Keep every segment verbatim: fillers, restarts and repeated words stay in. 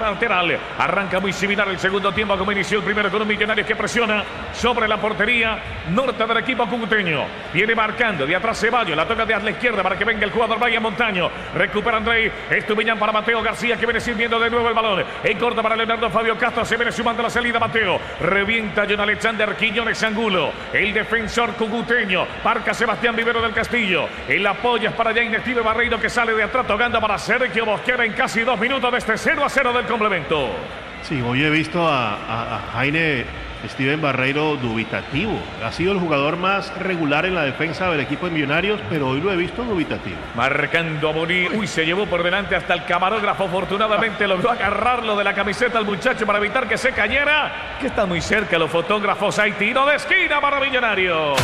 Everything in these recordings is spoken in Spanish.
lateral. Arranca muy similar el segundo tiempo como inició el primero, con un Millonarios que presiona sobre la portería norte del equipo cucuteño. Viene marcando de atrás Ceballos, la toca de a la izquierda para que venga el jugador Brian Montaño. Recupera Andrei, Estupiñán para Mateo García, que viene sirviendo de nuevo el balón. En corta para Leonardo Fabio Castro, se viene sumando la salida Mateo. Revienta John Alexander Quiñones Angulo, el defensor cucuteño. Marca Sebastián Vivero del Castillo. El apoyo es para Jaime Steve Barreiro, que sale de atrás tocando para Sergio Mosquera en casi dos minutos de este cero a cero del complemento. Sí, hoy he visto a, a, a Jaime Steven Barreiro dubitativo. Ha sido el jugador más regular en la defensa del equipo de Millonarios, pero hoy lo he visto dubitativo. Marcando a Boní. Uy, se llevó por delante hasta el camarógrafo. Afortunadamente logró agarrarlo de la camiseta al muchacho para evitar que se cayera. Que están muy cerca los fotógrafos. Hay tiro de esquina para Millonarios.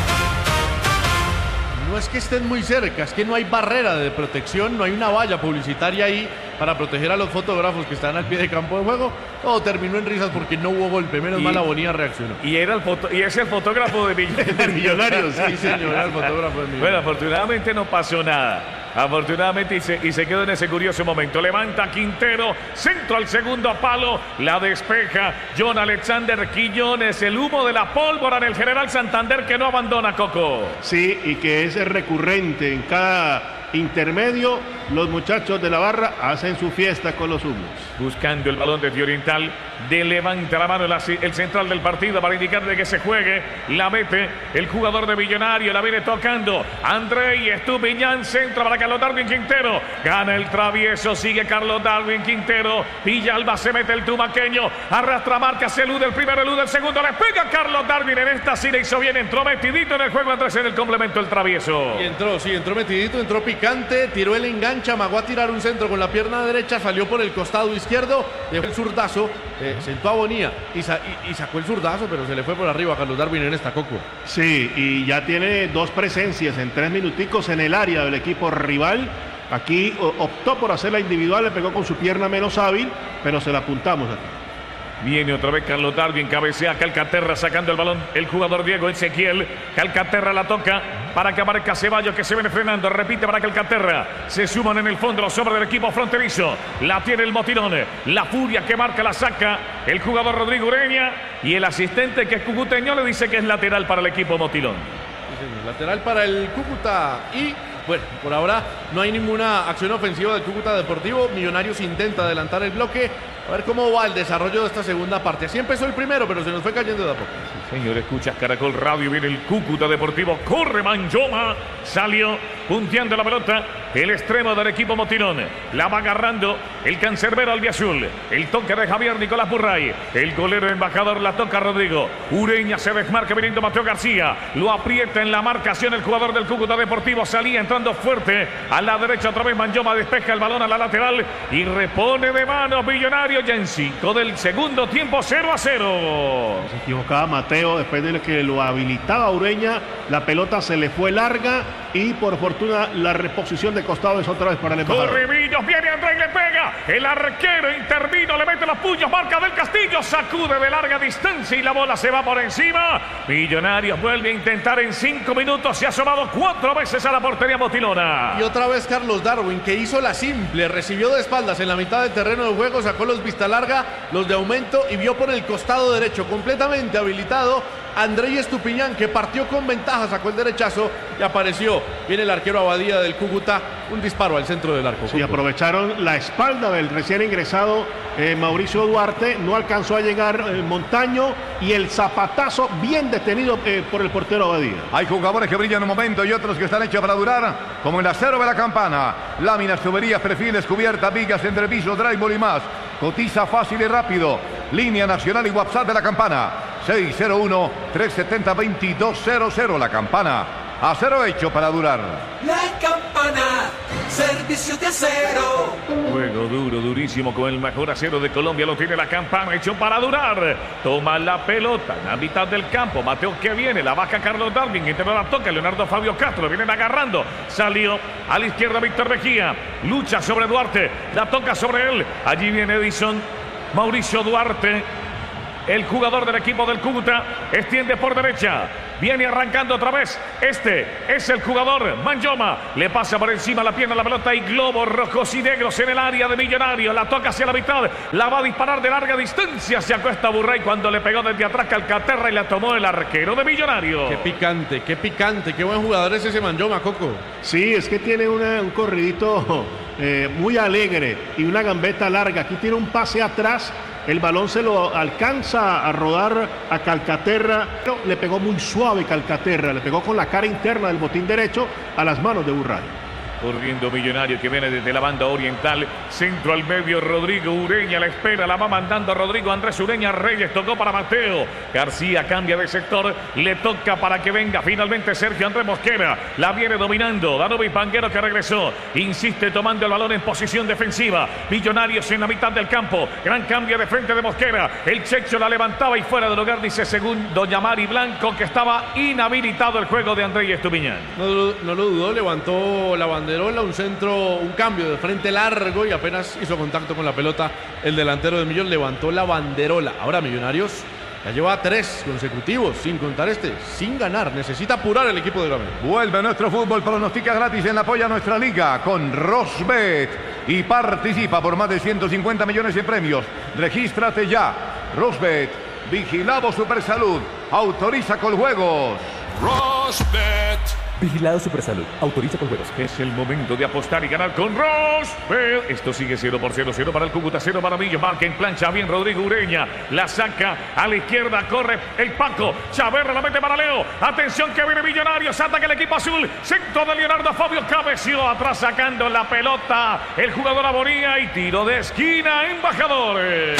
No es que estén muy cerca, es que no hay barrera de protección, no hay una valla publicitaria ahí para proteger a los fotógrafos que están al pie de campo de juego. Todo terminó en risas porque no hubo golpe, menos y, mal la Bonilla reaccionó. Y era el foto, y es el fotógrafo de Millonarios. Millonarios, sí señor, era el fotógrafo de Millonarios. Bueno, afortunadamente no pasó nada. Afortunadamente y se, y se quedó en ese curioso momento. Levanta Quintero, centro al segundo palo, la despeja John Alexander Quiñones. El humo de la pólvora en el General Santander que no abandona, Coco. Sí, y que es recurrente en cada intermedio. Los muchachos de la barra hacen su fiesta con los humos. Buscando el balón de Oriental, de levanta la mano el, el central del partido para indicarle que se juegue. La mete el jugador de Millonario, la viene tocando Andrei Estupiñán, centro para Carlos Darwin Quintero. Gana el travieso, sigue Carlos Darwin Quintero. Villalba se mete el tumaqueño, arrastra marca, se elude el primero, elude el segundo, le pega Carlos Darwin. En esta sí le hizo bien, entró metidito en el juego Andrés en el complemento el travieso. Y entró, sí, entró metidito, entró picante, tiró el enganche, amagó a tirar un centro con la pierna derecha, salió por el costado izquierdo, dejó el zurdazo, eh, sentó a Bonilla y, sa y, y sacó el zurdazo, pero se le fue por arriba a Carlos Darwin en esta, Coco. Sí, y ya tiene dos presencias en tres minuticos en el área del equipo rival. Aquí optó por hacer la individual, le pegó con su pierna menos hábil, pero se la apuntamos aquí. Viene otra vez Carlos Darwin, cabecea Calcaterra sacando el balón, el jugador Diego Ezequiel. Calcaterra la toca para que aparezca Ceballos, que se viene frenando, repite para Calcaterra. Se suman en el fondo los hombres del equipo fronterizo. La tiene el Motilón, la furia que marca la saca el jugador Rodrigo Ureña, y el asistente, que es cucuteño, le dice que es lateral para el equipo Motilón. Sí, señor, lateral para el Cúcuta. Y bueno, por ahora no hay ninguna acción ofensiva del Cúcuta Deportivo. Millonarios intenta adelantar el bloque. A ver cómo va el desarrollo de esta segunda parte. Así empezó el primero, pero se nos fue cayendo de a poco. Sí, señor, escuchas Caracol Radio, viene el Cúcuta Deportivo. Corre Manjoma, salió punteando la pelota el extremo del equipo Motilón. La va agarrando el cancerbero albiazul. El toque de Javier Nicolás Burray. El golero embajador la toca Rodrigo. Ureña se desmarca viniendo Mateo García. Lo aprieta en la marcación el jugador del Cúcuta Deportivo. Salía entrando fuerte a la derecha otra vez Manjoma. Despeja el balón a la lateral y repone de mano Millonario ya en cinco del segundo tiempo. Cero a cero. Se equivocaba Mateo después de que lo habilitaba Ureña. La pelota se le fue larga y por fortuna la reposición de costado es otra vez para el embajador. Corribillos, viene Andrés y le pega. El arquero intervino, le mete los puños, marca del Castillo, sacude de larga distancia y la bola se va por encima. Millonarios vuelve a intentar en cinco minutos. Se ha asomado cuatro veces a la portería motilona. Y otra vez Carlos Darwin, que hizo la simple, recibió de espaldas en la mitad del terreno de juego, sacó los vista larga, los de aumento y vio por el costado derecho, completamente habilitado, Andrei Estupiñán, que partió con ventaja, sacó el derechazo y apareció. Viene el arquero Abadía del Cúcuta, un disparo al centro del arco. Sí, aprovecharon la espalda del recién ingresado eh, Mauricio Duarte, no alcanzó a llegar eh, Montaño, y el zapatazo bien detenido eh, por el portero Abadía. Hay jugadores que brillan en un momento y otros que están hechos para durar, como el acero de la Campana. Láminas, tuberías, perfiles, cubiertas, vigas, entrepisos, drywall y más. Cotiza fácil y rápido. Línea nacional y WhatsApp de la Campana. seis cero uno, tres siete cero, dos dos cero cero. La Campana. Acero hecho para durar. La Campana, servicio de acero. Juego duro, durísimo con el mejor acero de Colombia. Lo tiene la Campana, hecho para durar. Toma la pelota en la mitad del campo. Mateo que viene, la baja Carlos Darwin. Intentó la toca Leonardo Fabio Castro. Vienen agarrando. Salió a la izquierda Víctor Mejía. Lucha sobre Duarte. La toca sobre él. Allí viene Edison. Mauricio Duarte, el jugador del equipo del Cúcuta, extiende por derecha. Viene arrancando otra vez. Este es el jugador Manjoma. Le pasa por encima la pierna la pelota y globos rojos y negros en el área de Millonarios. La toca hacia la mitad. La va a disparar de larga distancia. Se acuesta Burray cuando le pegó desde atrás Calcaterra y la tomó el arquero de Millonarios. Qué picante, qué picante. Qué buen jugador es ese Manjoma, Coco. Sí, es que tiene una, un corridito eh, muy alegre y una gambeta larga. Aquí tiene un pase atrás. El balón se lo alcanza a rodar a Calcaterra, pero le pegó muy suave Calcaterra, le pegó con la cara interna del botín derecho a las manos de Burray. Corriendo Millonario que viene desde la banda oriental. Centro al medio, Rodrigo Ureña la espera, la va mandando Rodrigo Andrés Ureña. Reyes tocó para Mateo García, cambia de sector, le toca para que venga finalmente Sergio Andrés Mosquera. La viene dominando Danubi Panguero que regresó, insiste tomando el balón en posición defensiva. Millonarios en la mitad del campo, gran cambio de frente de Mosquera. El Checho la levantaba y fuera de lugar, dice según doña Mari Blanco que estaba inhabilitado el juego de Andrés Estupiñán. No, no lo dudó, levantó la bandera, un centro, un cambio de frente largo y apenas hizo contacto con la pelota el delantero de Millón, levantó la banderola. Ahora Millonarios ya lleva tres consecutivos, sin contar este, sin ganar. Necesita apurar el equipo de Gramel. Vuelve nuestro fútbol, pronostica gratis en la apoya a nuestra liga con Rosbet y participa por más de ciento cincuenta millones de premios. Regístrate ya. Rosbet, vigilado Supersalud, autoriza con juegos. Rosbet. Vigilado Supersalud. Autoriza con juegos. Es el momento de apostar y ganar con Rosbet. Esto sigue cero por cero, cero para el Cúcuta, cero para Millo. Marca en plancha bien Rodrigo Ureña. La saca a la izquierda, corre el Paco. Chaverra la mete para Leo. Atención que viene Millonarios. Ataca el equipo azul. Centro de Leonardo Fabio cabeció atrás sacando la pelota. El jugador Abonía y tiro de esquina, Embajadores.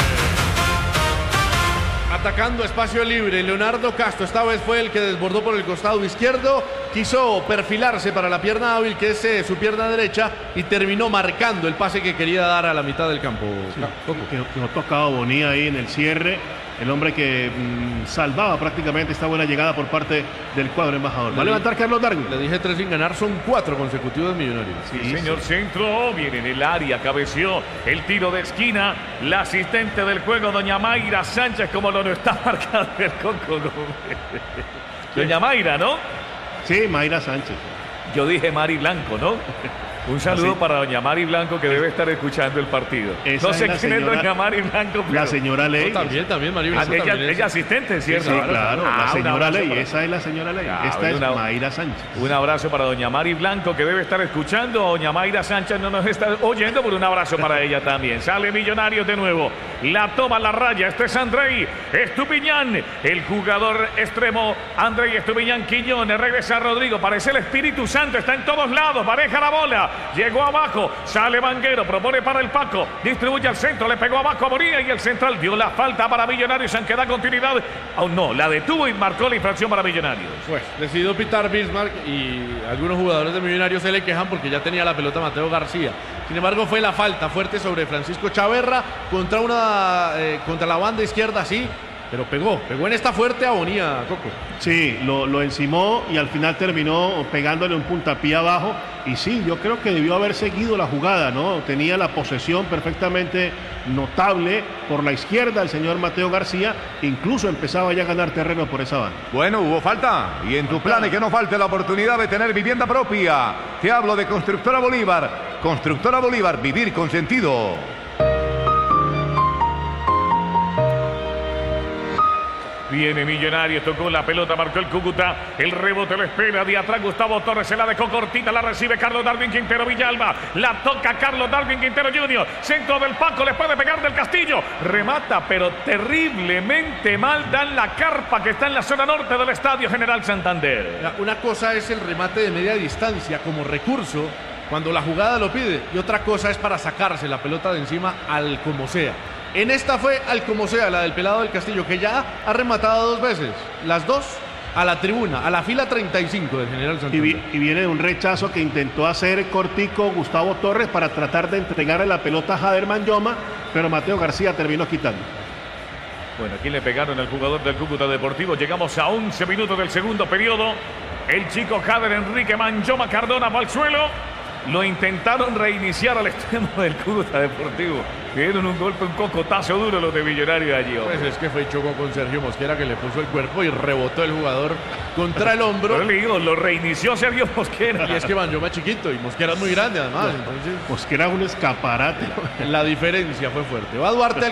Atacando espacio libre, Leonardo Castro esta vez fue el que desbordó por el costado izquierdo, quiso perfilarse para la pierna hábil que es eh, su pierna derecha y terminó marcando el pase que quería dar a la mitad del campo. Sí, que, que no tocaba Bonilla ahí en el cierre, el hombre que mmm, salvaba prácticamente esta buena llegada por parte del cuadro embajador. Va a levantar Carlos Darwin. Le dije tres sin ganar, son cuatro consecutivos Millonarios. Sí, sí señor, sí. Centro, viene en el área, cabeció el tiro de esquina, la asistente del juego, doña Mayra Sánchez, como lo no está marcado el Coco. Doña Mayra, ¿no? Sí, Mayra Sánchez. Yo dije Mari Blanco, ¿no? Un saludo ¿Ah, sí? para doña Mari Blanco que debe estar escuchando el partido. Esa no sé es quién señora, es doña Mari Blanco. Pero... La señora Ley. No, también, también, Mari Blanco. Ah, ella, también ella asistente, ¿cierto? Sí, claro, ah, la señora Ley, para... esa es la señora Ley. Ah, Esta una... es Mayra Sánchez. Un abrazo para doña Mari Blanco que debe estar escuchando. Doña Mayra Sánchez no nos está oyendo, pero un abrazo para ella también. Sale Millonarios de nuevo. La toma la raya. Este es Andrei Estupiñán, el jugador extremo. Andrei Estupiñán Quiñones. Regresa Rodrigo. Parece el Espíritu Santo. Está en todos lados. Pareja la bola. Llegó abajo. Sale Vanguero. Propone para el Paco. Distribuye al centro. Le pegó abajo a Moría y el central dio la falta para Millonarios. Aunque da continuidad. Aún no. La detuvo y marcó la infracción para Millonarios. Pues decidió pitar Bismarck y algunos jugadores de Millonarios se le quejan porque ya tenía la pelota Mateo García. Sin embargo, fue la falta fuerte sobre Francisco Chaverra contra una eh, contra la banda izquierda, sí, pero pegó, pegó en esta fuerte agonía, Coco. Sí, lo, lo encimó y al final terminó pegándole un puntapié abajo. Y sí, yo creo que debió haber seguido la jugada, ¿no? Tenía la posesión perfectamente notable por la izquierda el señor Mateo García. Incluso empezaba ya a ganar terreno por esa banda. Bueno, hubo falta. Y en tu plan es que no falte la oportunidad de tener vivienda propia. Te hablo de Constructora Bolívar. Constructora Bolívar, vivir con sentido. Viene Millonarios, tocó la pelota, marcó el Cúcuta, el rebote lo espera, de atrás Gustavo Torres, se la dejó cortita, la recibe Carlos Darwin Quintero Villalba, la toca Carlos Darwin Quintero junior, centro del Paco, le puede pegar del Castillo, remata, pero terriblemente mal, dan la carpa que está en la zona norte del Estadio General Santander. Una cosa es el remate de media distancia como recurso, cuando la jugada lo pide, y otra cosa es para sacarse la pelota de encima al como sea. En esta fue al como sea, la del Pelado del Castillo, que ya ha rematado dos veces. Las dos a la tribuna, a la fila treinta y cinco del General Santander. Y, vi, y viene de un rechazo que intentó hacer cortico Gustavo Torres para tratar de entregarle la pelota a Jader Manjoma, pero Mateo García terminó quitando. Bueno, aquí le pegaron al jugador del Cúcuta Deportivo. Llegamos a once minutos del segundo periodo. El chico Jader Enrique Manjoma Cardona va al suelo. Lo intentaron reiniciar al extremo del Cúcuta Deportivo. Dieron un golpe, un cocotazo duro los de Millonarios allí. Pues es que fue y chocó con Sergio Mosquera, que le puso el cuerpo y rebotó el jugador contra el hombro. Pero le digo, lo reinició Sergio Mosquera. Y es que Banjo más chiquito y Mosquera es muy grande además. Entonces, Mosquera es un escaparate. la diferencia fue fuerte. Va Duarte.